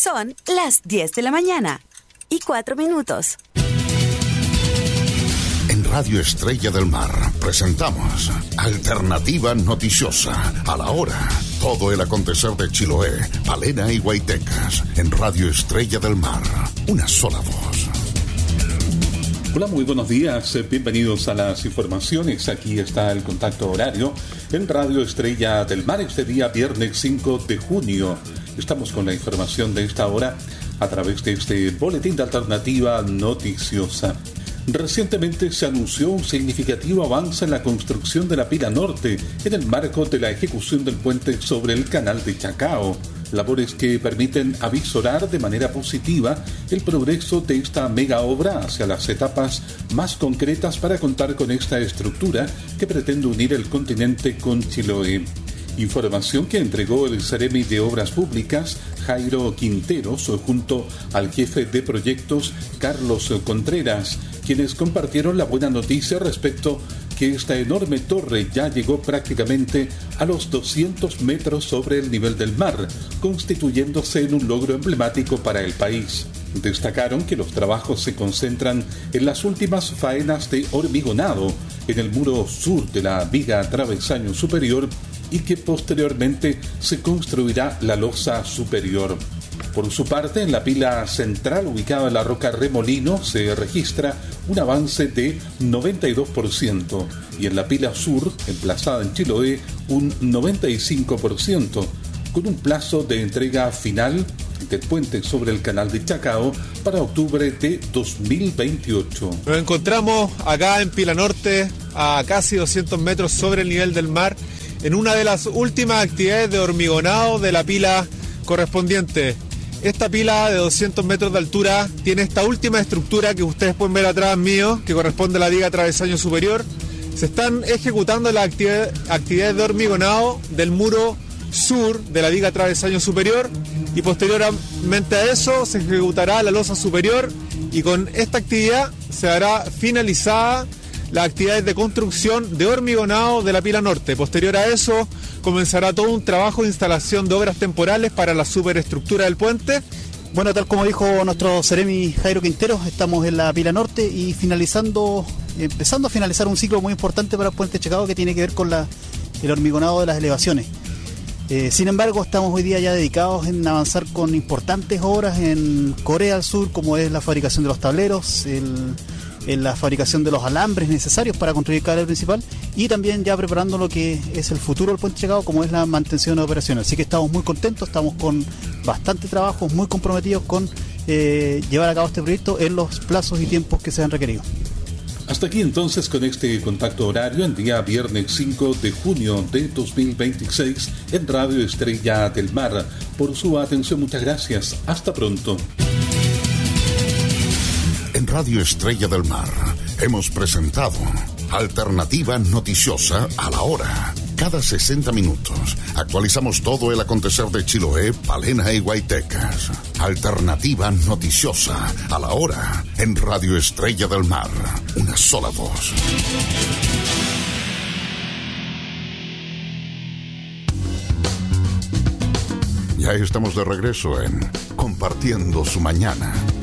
Son las 10 de la mañana y 4 minutos. En Radio Estrella del Mar presentamos Alternativa Noticiosa. A la hora, todo el acontecer de Chiloé, Palena y Guaitecas. En Radio Estrella del Mar, una sola voz. Hola, muy buenos días, bienvenidos a las informaciones. Aquí está el contacto horario en Radio Estrella del Mar este día viernes 5 de junio. Estamos con la información de esta hora a través de este boletín de Alternativa Noticiosa. Recientemente se anunció un significativo avance en la construcción de la Pila Norte en el marco de la ejecución del puente sobre el canal de Chacao. Labores que permiten avisorar de manera positiva el progreso de esta mega obra hacia las etapas más concretas para contar con esta estructura que pretende unir el continente con Chiloé. Información que entregó el Seremi de Obras Públicas, Jairo Quinteros, junto al jefe de proyectos, Carlos Contreras, quienes compartieron la buena noticia respecto que esta enorme torre ya llegó prácticamente a los 200 metros sobre el nivel del mar, constituyéndose en un logro emblemático para el país. Destacaron que los trabajos se concentran en las últimas faenas de hormigonado en el muro sur de la viga travesaño superior y que posteriormente se construirá la losa superior. Por su parte, en la pila central ubicada en la roca Remolino se registra un avance de 92% y en la pila sur, emplazada en Chiloé, un 95%, con un plazo de entrega final del puente sobre el canal de Chacao para octubre de 2028. Nos encontramos acá en Pila Norte, a casi 200 metros sobre el nivel del mar, en una de las últimas actividades de hormigonado de la pila correspondiente. Esta pila de 200 metros de altura tiene esta última estructura que ustedes pueden ver atrás mío, que corresponde a la viga travesaño superior. Se están ejecutando las actividades de hormigonado del muro sur de la viga travesaño superior y posteriormente a eso se ejecutará la losa superior y con esta actividad se hará finalizada las actividades de construcción de hormigonado de la Pila Norte. Posterior a eso, comenzará todo un trabajo de instalación de obras temporales para la superestructura del puente. Bueno, tal como dijo nuestro Seremi Jairo Quinteros, estamos en la Pila Norte y empezando a finalizar un ciclo muy importante para el puente Chacao que tiene que ver con el hormigonado de las elevaciones. Sin embargo, estamos hoy día ya dedicados en avanzar con importantes obras en Corea del Sur, como es la fabricación de los tableros, en la fabricación de los alambres necesarios para construir el cable principal y también ya preparando lo que es el futuro del puente Chacao, como es la mantención de operaciones. Así que estamos muy contentos, estamos con bastante trabajo, muy comprometidos con llevar a cabo este proyecto en los plazos y tiempos que sean requeridos. Hasta aquí entonces con este contacto horario en día viernes 5 de junio de 2026 en Radio Estrella del Mar. Por su atención, muchas gracias. Hasta pronto. En Radio Estrella del Mar hemos presentado Alternativa Noticiosa a la hora. Cada 60 minutos actualizamos todo el acontecer de Chiloé, Palena y Guaitecas. Alternativa Noticiosa a la hora en Radio Estrella del Mar. Una sola voz. Ya estamos de regreso en Compartiendo su Mañana.